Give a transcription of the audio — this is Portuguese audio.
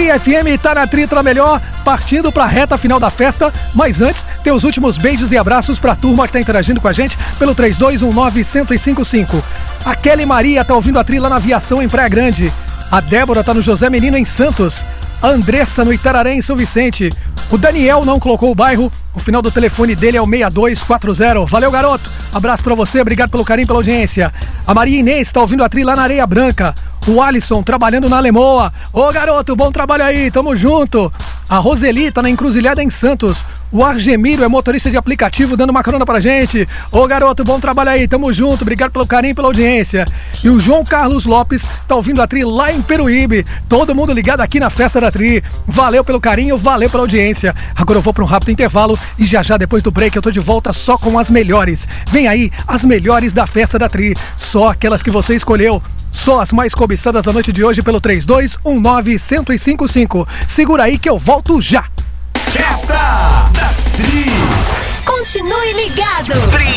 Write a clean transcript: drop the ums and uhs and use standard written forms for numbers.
Tri FM tá na Tritra Melhor, partindo pra reta final da festa. Mas antes, tem os últimos beijos e abraços pra turma que tá interagindo com a gente pelo 3219-1055. A Kelly Maria tá ouvindo a Tri lá na Aviação em Praia Grande. A Débora tá no José Menino em Santos. A Andressa no Itararé em São Vicente. O Daniel não colocou o bairro. O final do telefone dele é o 6240. Valeu, garoto. Abraço pra você, obrigado pelo carinho, pela audiência. A Maria Inês tá ouvindo a Tri lá na Areia Branca. O Alisson trabalhando na Lemoa. Ô, garoto, bom trabalho aí, tamo junto. A Roseli tá na Encruzilhada em Santos. O Argemiro é motorista de aplicativo dando uma carona pra gente. Ô, garoto, bom trabalho aí, tamo junto. Obrigado pelo carinho e pela audiência. E o João Carlos Lopes tá ouvindo a Tri lá em Peruíbe. Todo mundo ligado aqui na festa da Tri. Valeu pelo carinho, valeu pela audiência. Agora eu vou pra um rápido intervalo e já depois do break eu tô de volta só com as melhores. Vem aí, as melhores da festa da Tri. Só aquelas que você escolheu. Só as mais cobiçadas da noite de hoje pelo 3219-1055. Segura aí que eu volto já. Festa da Tri. Continue ligado. Tri